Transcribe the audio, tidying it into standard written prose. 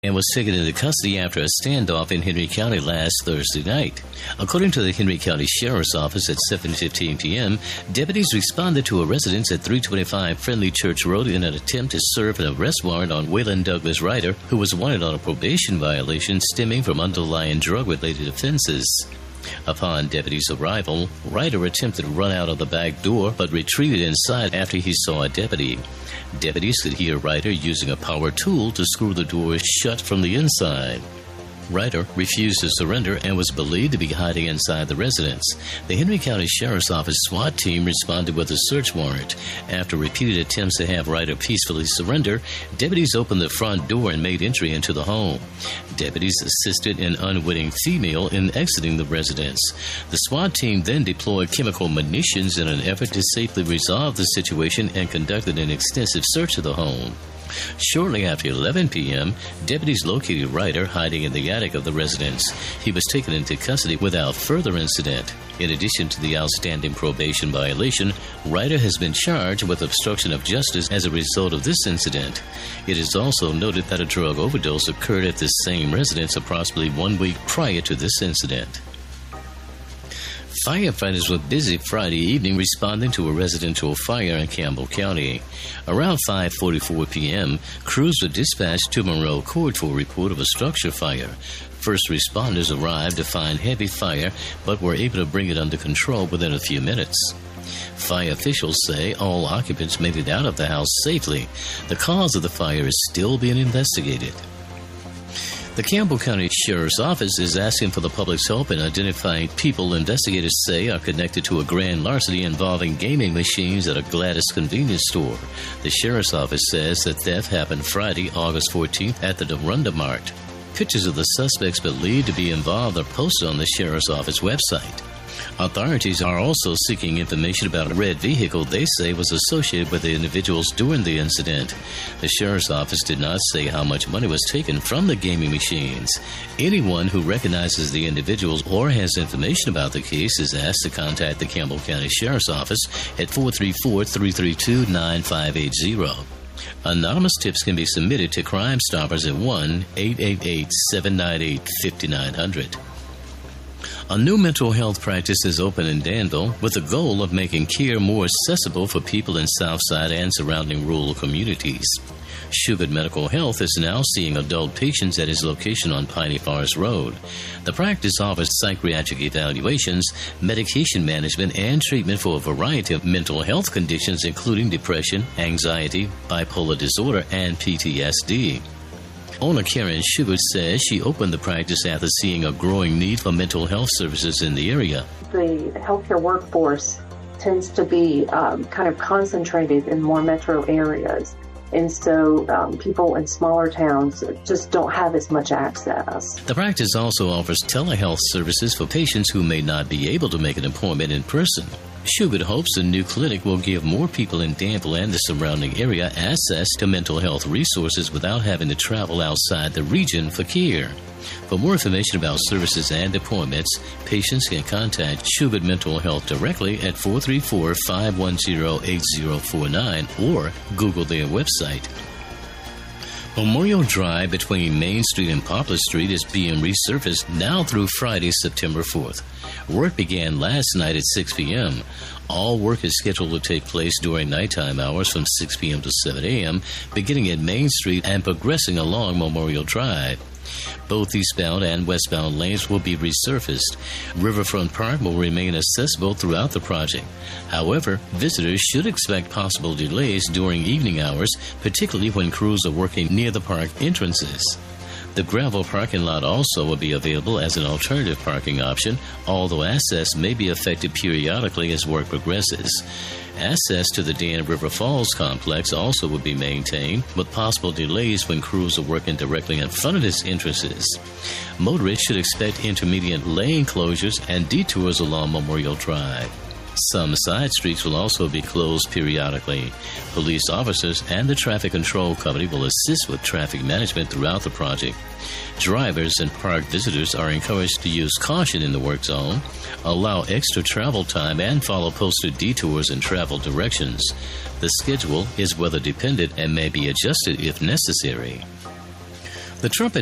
and was taken into custody after a standoff in Henry County last Thursday night. According to the Henry County Sheriff's Office at 7:15 p.m., deputies responded to a residence at 325 Friendly Church Road in an attempt to serve an arrest warrant on Waylon Douglas Ryder, who was wanted on a probation violation stemming from underlying drug-related offenses. Upon deputies' arrival, Ryder attempted to run out of the back door but retreated inside after he saw a deputy. Deputies could hear Ryder using a power tool to screw the door shut from the inside. Ryder refused to surrender and was believed to be hiding inside the residence. The Henry County Sheriff's Office SWAT team responded with a search warrant. After repeated attempts to have Ryder peacefully surrender, deputies opened the front door and made entry into the home. Deputies assisted an unwitting female in exiting the residence. The SWAT team then deployed chemical munitions in an effort to safely resolve the situation and conducted an extensive search of the home. Shortly after 11 p.m., deputies located Ryder hiding in the attic of the residence. He was taken into custody without further incident. In addition to the outstanding probation violation, Ryder has been charged with obstruction of justice as a result of this incident. It is also noted that a drug overdose occurred at this same residence approximately 1 week prior to this incident. Firefighters were busy Friday evening responding to a residential fire in Campbell County. Around 5:44 p.m., crews were dispatched to Monroe Court for a report of a structure fire. First responders arrived to find heavy fire, but were able to bring it under control within a few minutes. Fire officials say all occupants made it out of the house safely. The cause of the fire is still being investigated. The Campbell County Sheriff's Office is asking for the public's help in identifying people investigators say are connected to a grand larceny involving gaming machines at a Gladys convenience store. The Sheriff's Office says the theft happened Friday, August 14th at the Doronda Mart. Pictures of the suspects believed to be involved are posted on the Sheriff's Office website. Authorities are also seeking information about a red vehicle they say was associated with the individuals during the incident. The Sheriff's Office did not say how much money was taken from the gaming machines. Anyone who recognizes the individuals or has information about the case is asked to contact the Campbell County Sheriff's Office at 434-332-9580. Anonymous tips can be submitted to Crime Stoppers at 1-888-798-5900. A new mental health practice is open in Danville with the goal of making care more accessible for people in Southside and surrounding rural communities. Shubert Medical Health is now seeing adult patients at its location on Piney Forest Road. The practice offers psychiatric evaluations, medication management, and treatment for a variety of mental health conditions including depression, anxiety, bipolar disorder, and PTSD. Owner Karen Shubert says she opened the practice after seeing a growing need for mental health services in the area. The healthcare workforce tends to be kind of concentrated in more metro areas. And so people in smaller towns just don't have as much access. The practice also offers telehealth services for patients who may not be able to make an appointment in person. Shubert hopes the new clinic will give more people in Danville and the surrounding area access to mental health resources without having to travel outside the region for care. For more information about services and appointments, patients can contact Shubert Mental Health directly at 434-510-8049 or Google their website. Memorial Drive between Main Street and Poplar Street is being resurfaced now through Friday, September 4th. Work began last night at 6 p.m. All work is scheduled to take place during nighttime hours from 6 p.m. to 7 a.m., beginning at Main Street and progressing along Memorial Drive. Both eastbound and westbound lanes will be resurfaced. Riverfront Park will remain accessible throughout the project. However, visitors should expect possible delays during evening hours, particularly when crews are working near the park entrances. The gravel parking lot also will be available as an alternative parking option, although access may be affected periodically as work progresses. Access to the Dan River Falls complex also will be maintained, with possible delays when crews are working directly in front of its entrances. Motorists should expect intermediate lane closures and detours along Memorial Drive. Some side streets will also be closed periodically. Police officers and the traffic control company will assist with traffic management throughout the project. Drivers and park visitors are encouraged to use caution in the work zone, allow extra travel time, and follow posted detours and travel directions. The schedule is weather dependent and may be adjusted if necessary. The Trump